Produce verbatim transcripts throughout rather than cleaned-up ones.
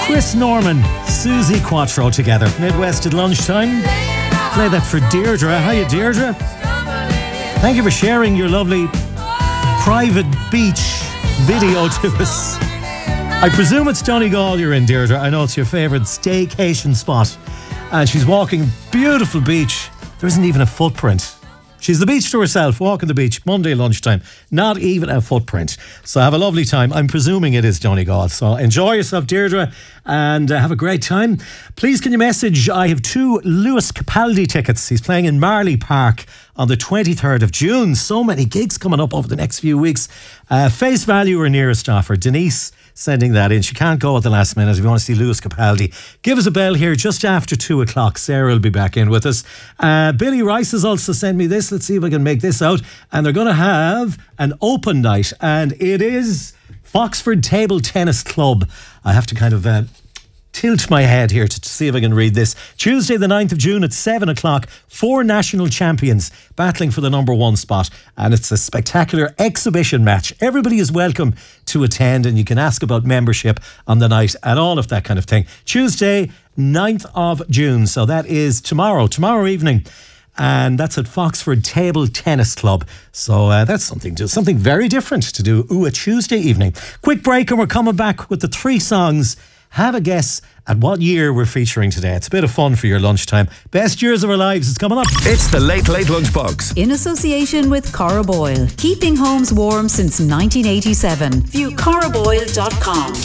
Chris Norman, Susie Quattro together. Midwest at lunchtime. Play that for Deirdre. Hiya, Deirdre. Thank you for sharing your lovely private beach video to us. I presume it's Donegal you're in, Deirdre. I know it's your favourite staycation spot. And she's walking beautiful beach. There isn't even a footprint. She's the beach to herself, walking the beach, Monday lunchtime. Not even a footprint. So have a lovely time. I'm presuming it is Donegal. So enjoy yourself, Deirdre, and uh, have a great time. Please can you message, I have two Lewis Capaldi tickets. He's playing in Marley Park on the twenty-third of June. So many gigs coming up over the next few weeks. Uh, face value or nearest offer. Denise sending that in. She can't go at the last minute. If you want to see Lewis Capaldi, give us a bell here just after two o'clock. Sarah will be back in with us. Uh, Billy Rice has also sent me this. Let's see if I can make this out. And they're going to have an open night, and it is Foxford Table Tennis Club. I have to kind of uh, tilt my head here to, to see if I can read this. Tuesday the ninth of June at seven o'clock, four national champions battling for the number one spot, and it's a spectacular exhibition match. Everybody is welcome to attend, and you can ask about membership on the night and all of that kind of thing. Tuesday ninth of June, so that is tomorrow, tomorrow evening. And that's at Foxford Table Tennis Club. So uh, that's something to, something very different to do. Ooh, a Tuesday evening. Quick break and we're coming back with the three songs. Have a guess at what year we're featuring today. It's a bit of fun for your lunchtime. Best years of our lives is coming up. It's the Late Late Lunchbox. In association with Cora Boyle. Keeping homes warm since nineteen eighty-seven. View cora boyle dot com.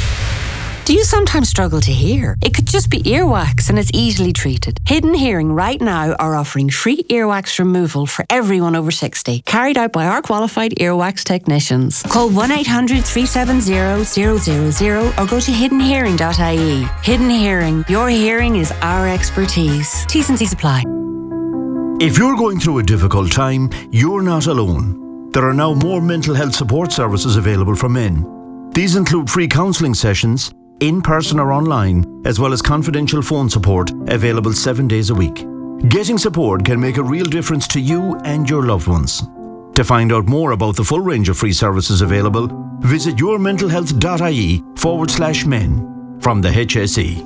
Do you sometimes struggle to hear? It could just be earwax and it's easily treated. Hidden Hearing right now are offering free earwax removal for everyone over sixty, carried out by our qualified earwax technicians. Call one eight hundred three seven zero zero zero zero or go to hidden hearing dot I E. Hidden Hearing, your hearing is our expertise. T's and C's apply. If you're going through a difficult time, you're not alone. There are now more mental health support services available for men. These include free counselling sessions, in person or online, as well as confidential phone support available seven days a week. Getting support can make a real difference to you and your loved ones. To find out more about the full range of free services available, visit yourmentalhealth.ie forward slash men from the H S E.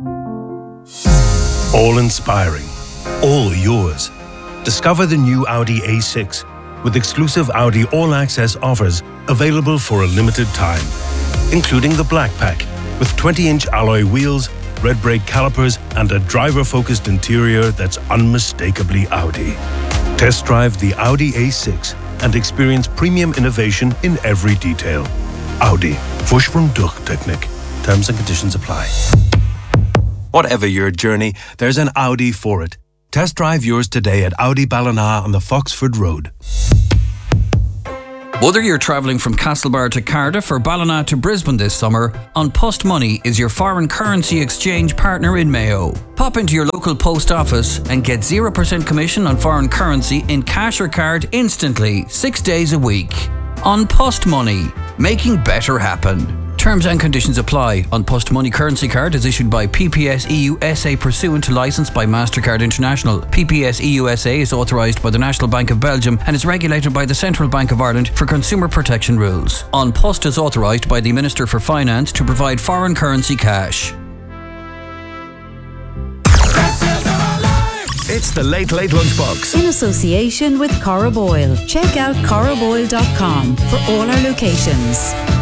All inspiring, all yours. Discover the new Audi A six with exclusive Audi All Access offers available for a limited time, including the Black Pack, with twenty-inch alloy wheels, red brake calipers, and a driver-focused interior that's unmistakably Audi. Test drive the Audi A six and experience premium innovation in every detail. Audi. Fusch from Durchtechnik. Terms and conditions apply. Whatever your journey, there's an Audi for it. Test drive yours today at Audi Ballina on the Foxford Road. Whether you're travelling from Castlebar to Cardiff or Ballina to Brisbane this summer, An Post Money is your foreign currency exchange partner in Mayo. Pop into your local post office and get zero percent commission on foreign currency in cash or card instantly, six days a week. An Post Money, making better happen. Terms and conditions apply. An Post Money currency card is issued by P P S E U S A pursuant to licence by MasterCard International. P P S E U S A is authorised by the National Bank of Belgium and is regulated by the Central Bank of Ireland for consumer protection rules. An Post is authorised by the Minister for Finance to provide foreign currency cash. It's the Late Late Lunchbox. In association with Cora Boyle. Check out cora boyle dot com for all our locations.